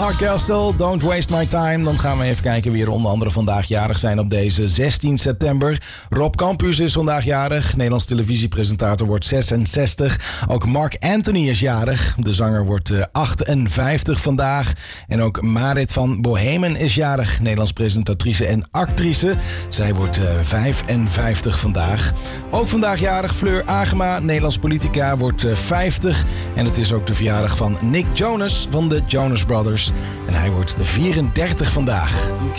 Hardcastle, Don't Waste My Time. Dan gaan we even kijken wie er onder andere vandaag jarig zijn op deze 16 september. Rob Campus is vandaag jarig. Nederlands televisiepresentator wordt 66. Ook Mark Anthony is jarig. De zanger wordt 58 vandaag. En ook Marit van Bohemen is jarig. Nederlands presentatrice en actrice. Zij wordt 55 vandaag. Ook vandaag jarig Fleur Agema. Nederlands politica wordt 50. En het is ook de verjaardag van Nick Jonas van de Jonas Brothers. En hij wordt 34 vandaag.